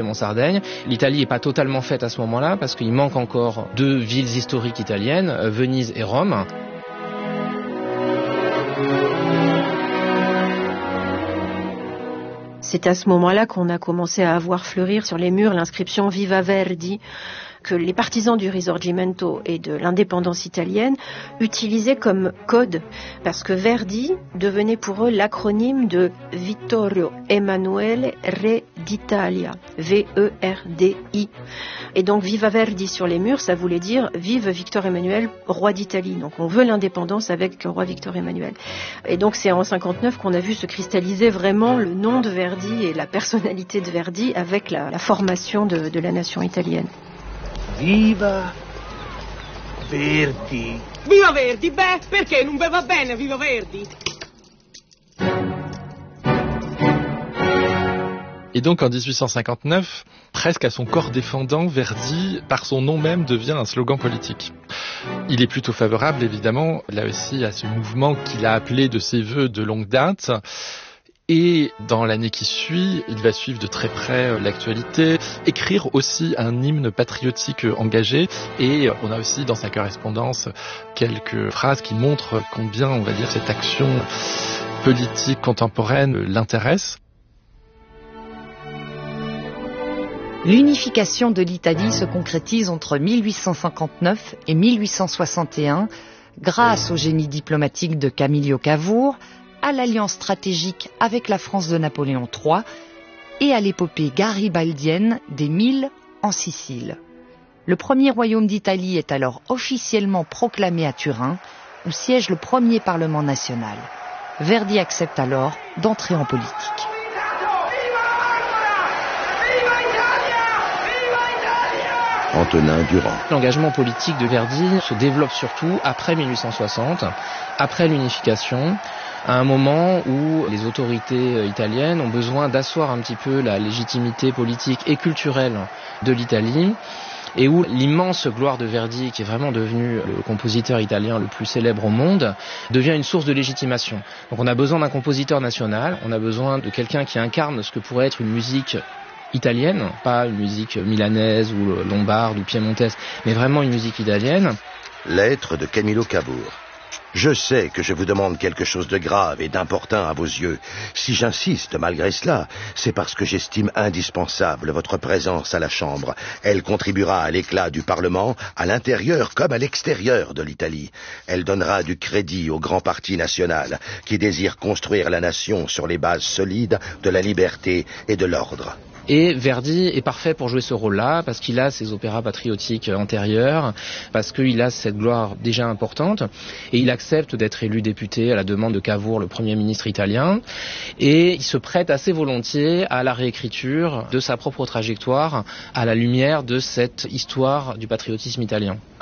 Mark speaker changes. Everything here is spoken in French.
Speaker 1: en Sardaigne. L'Italie n'est pas totalement faite à ce moment-là parce qu'il manque encore 2 villes historiques italiennes, Venise et Rome.
Speaker 2: C'est à ce moment-là qu'on a commencé à voir fleurir sur les murs l'inscription Viva Verdi, que les partisans du Risorgimento et de l'indépendance italienne utilisaient comme code, parce que Verdi devenait pour eux l'acronyme de Vittorio Emanuele Re d'Italia, V-E-R-D-I. Et donc Viva Verdi sur les murs, ça voulait dire Vive Victor Emmanuel, roi d'Italie. Donc on veut l'indépendance avec le roi Victor Emmanuel. Et donc c'est en 59 qu'on a vu se cristalliser vraiment le nom de Verdi et la personnalité de Verdi avec la formation de la nation italienne.
Speaker 3: Viva Verdi.
Speaker 4: Viva Verdi? Beh, perché non va bene Viva Verdi?
Speaker 5: Et donc en 1859, presque à son corps défendant, Verdi, par son nom même, devient un slogan politique. Il est plutôt favorable, évidemment, là aussi, à ce mouvement qu'il a appelé de ses vœux de longue date. Et dans l'année qui suit, il va suivre de très près l'actualité, écrire aussi un hymne patriotique engagé. Et on a aussi dans sa correspondance quelques phrases qui montrent combien, on va dire, cette action politique contemporaine l'intéresse.
Speaker 6: L'unification de l'Italie se concrétise entre 1859 et 1861 grâce au génie diplomatique de Camillo Cavour, à l'alliance stratégique avec la France de Napoléon III et à l'épopée garibaldienne des Mille en Sicile. Le premier royaume d'Italie est alors officiellement proclamé à Turin, où siège le premier Parlement national. Verdi accepte alors d'entrer en politique.
Speaker 7: Antonin Durand.
Speaker 1: L'engagement politique de Verdi se développe surtout après 1860, après l'unification, à un moment où les autorités italiennes ont besoin d'asseoir un petit peu la légitimité politique et culturelle de l'Italie, et où l'immense gloire de Verdi, qui est vraiment devenu le compositeur italien le plus célèbre au monde, devient une source de légitimation. Donc on a besoin d'un compositeur national, on a besoin de quelqu'un qui incarne ce que pourrait être une musique italienne, pas une musique milanaise ou lombarde ou piémontaise, mais vraiment une musique italienne.
Speaker 7: Lettre de Camillo Cavour. Je sais que je vous demande quelque chose de grave et d'important à vos yeux. Si j'insiste malgré cela, c'est parce que j'estime indispensable votre présence à la Chambre. Elle contribuera à l'éclat du Parlement, à l'intérieur comme à l'extérieur de l'Italie. Elle donnera du crédit au grand parti national qui désire construire la nation sur les bases solides de la liberté et de l'ordre.
Speaker 1: Et Verdi est parfait pour jouer ce rôle-là, parce qu'il a ses opéras patriotiques antérieurs, parce qu'il a cette gloire déjà importante, et il accepte d'être élu député à la demande de Cavour, le Premier ministre italien, et il se prête assez volontiers à la réécriture de sa propre trajectoire à la lumière de cette histoire du patriotisme italien.